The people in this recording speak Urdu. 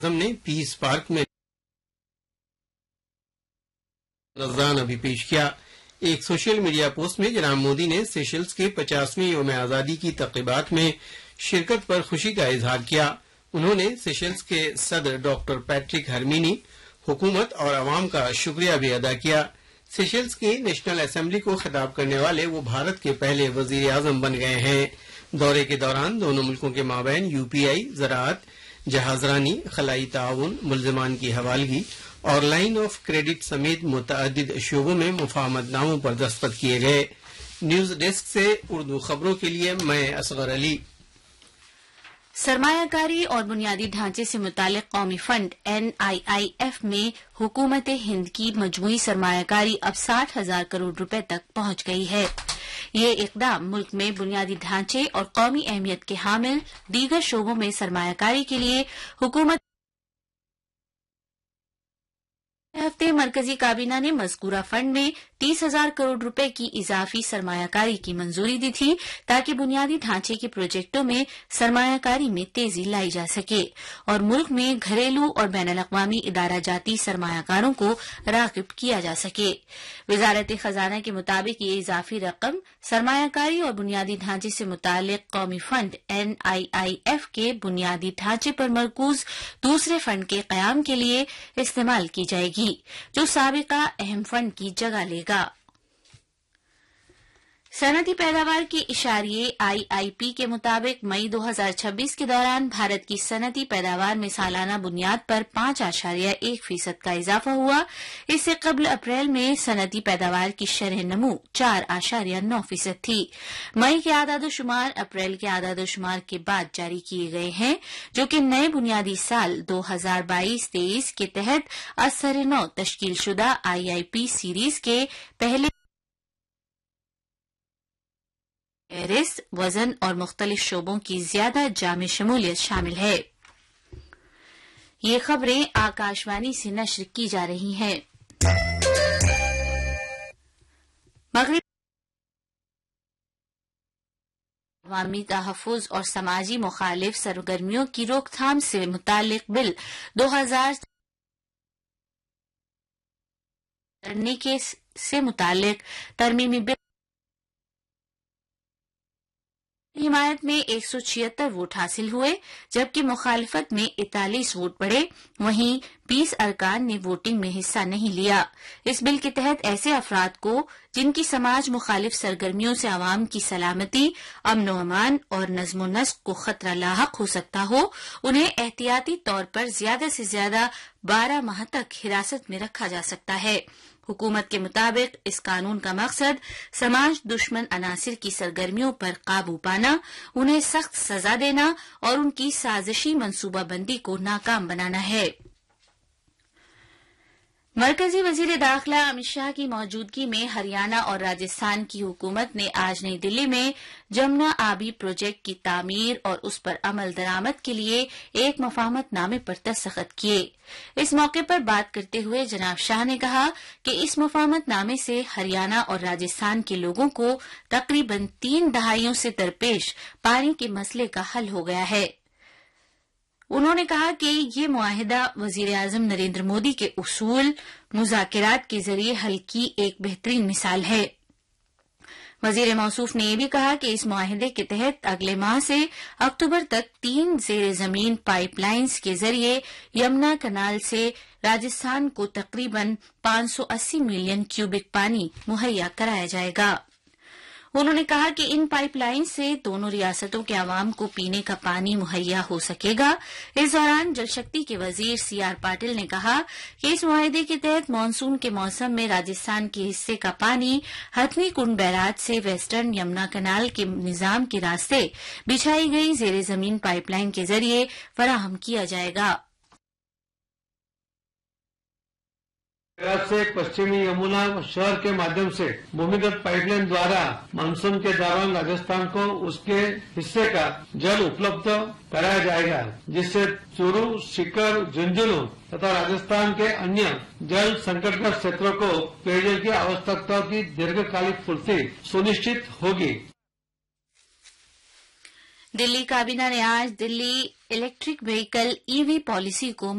نے پیس پارک میں رمضان ابھی پیش کیا۔ ایک سوشل میڈیا پوسٹ میں جناب مودی نے سیشلز کے 50ویں یوم آزادی کی تقریبات میں شرکت پر خوشی کا اظہار کیا۔ انہوں نے سیشلز کے صدر ڈاکٹر پیٹرک ہرمینی، حکومت اور عوام کا شکریہ بھی ادا کیا۔ سیشلز کی نیشنل اسمبلی کو خطاب کرنے والے وہ بھارت کے پہلے وزیر اعظم بن گئے ہیں۔ دورے کے دوران دونوں ملکوں کے مابین UPI، زراعت، جہاز رانی، خلائی تعاون، ملزمان کی حوالگی اور لائن آف کریڈٹ سمیت متعدد شعبوں میں مفاہمت ناموں پر دستخط کیے گئے۔ نیوز ڈیسک سے اردو خبروں کے لیے میں اصغر علی۔ سرمایہ کاری اور بنیادی ڈھانچے سے متعلق قومی فنڈ NIIF میں حکومت ہند کی مجموعی سرمایہ کاری اب 60,000 کروڑ روپے تک پہنچ گئی ہے۔ یہ اقدام ملک میں بنیادی ڈھانچے اور قومی اہمیت کے حامل دیگر شعبوں میں سرمایہ کاری کے لیے حکومت ہفتے مرکزی کابینہ نے مذکورہ فنڈ میں 30,000 کروڑ روپے کی اضافی سرمایہ کاری کی منظوری دی تھی تاکہ بنیادی ڈھانچے کے پروجیکٹوں میں سرمایہ کاری میں تیزی لائی جا سکے اور ملک میں گھریلو اور بین الاقوامی ادارہ جاتی سرمایہ کاروں کو راغب کیا جا سکے۔ وزارت خزانہ کے مطابق یہ اضافی رقم سرمایہ کاری اور بنیادی ڈھانچے سے متعلق قومی فنڈ NIIF کے بنیادی ڈھانچے پر مرکوز دوسرے فنڈ کے قیام کے لیے استعمال کی جائے گی جو سابقہ اہم فنڈ کی جگہ لے گا۔ صنعتی پیداوار کے اشاریے IIP کے مطابق مئی 2026 کے دوران بھارت کی صنعتی پیداوار میں سالانہ بنیاد پر 5.1% کا اضافہ ہوا۔ اس سے قبل اپریل میں صنعتی پیداوار کی شرح نمو 4.9% تھی۔ مئی کے اعداد و شمار اپریل کے اعداد و شمار کے بعد جاری کیے گئے ہیں جو کہ نئے بنیادی سال 2022-23 کے تحت اثر نو تشکیل شدہ IIP سیریز کے پہلے فہرست، وزن اور مختلف شعبوں کی زیادہ جامع شمولیت شامل ہے۔ یہ خبریں آکاشوانی سے نشر کی جا رہی ہیں۔ مغرب عوامی تحفظ اور سماجی مخالف سرگرمیوں کی روک تھام سے متعلق بل 2000 کرنے سے متعلق ترمیمی بل حمایت میں 176 ووٹ حاصل ہوئے جبکہ مخالفت میں 41 ووٹ پڑے، وہیں 20 ارکان نے ووٹنگ میں حصہ نہیں لیا۔ اس بل کے تحت ایسے افراد کو جن کی سماج مخالف سرگرمیوں سے عوام کی سلامتی، امن و امان اور نظم و نسق کو خطرہ لاحق ہو سکتا ہو، انہیں احتیاطی طور پر زیادہ سے زیادہ 12 ماہ تک حراست میں رکھا جا سکتا ہے۔ حکومت کے مطابق اس قانون کا مقصد سماج دشمن عناصر کی سرگرمیوں پر قابو پانا، انہیں سخت سزا دینا اور ان کی سازشی منصوبہ بندی کو ناکام بنانا ہے۔ مرکزی وزیر داخلہ امت شاہ کی موجودگی میں ہریانہ اور راجستھان کی حکومت نے آج نئی دلی میں جمنا آبی پروجیکٹ کی تعمیر اور اس پر عمل درآمد کے لیے ایک مفاہمت نامے پر دستخط کیے۔ اس موقع پر بات کرتے ہوئے جناب شاہ نے کہا کہ اس مفاہمت نامے سے ہریانہ اور راجستھان کے لوگوں کو تقریباً 3 دہائیوں سے درپیش پانی کے مسئلے کا حل ہو گیا ہے۔ انہوں نے کہا کہ یہ معاہدہ وزیر اعظم نریندر مودی کے اصول مذاکرات کے ذریعے حل کی ایک بہترین مثال ہے۔ وزیر موصوف نے یہ بھی کہا کہ اس معاہدے کے تحت اگلے ماہ سے اکتوبر تک 3 زیر زمین پائپ لائنز کے ذریعے یمنا کنال سے راجستھان کو تقریباً 580 ملین کیوبک پانی مہیا کرایا جائے گا۔ انہوں نے کہا کہ ان پائپ لائن سے دونوں ریاستوں کے عوام کو پینے کا پانی مہیا ہو سکے گا۔ اس دوران جل شکتی کے وزیر CR پاٹل نے کہا کہ اس معاہدے کے تحت مانسون کے موسم میں راجستھان کے حصے کا پانی ہتھنی کنڈ بیراج سے ویسٹرن یمنا کنال کے نظام کے راستے بچھائی گئی زیر زمین پائپ لائن کے ذریعے فراہم کیا جائے گا۔ سے پشچمی یمنا شہر کے مادھیم سے بھومیگت پائپ لائن دوارا مانسون کے دوران راجستھان کو اس کے حصے کا جل اپلبدھ کرایا جائے گا، جس سے چورو، سکر، جھنجھنو تथा راجستھان کے अन्य जल संकटग्रस्त क्षेत्रों को पेयजल की आवश्यकताओं की दीर्घकालिक पूर्ति सुनिश्चित होगी। दिल्ली काबीना ने आज Delhi electric vehicle EV policy को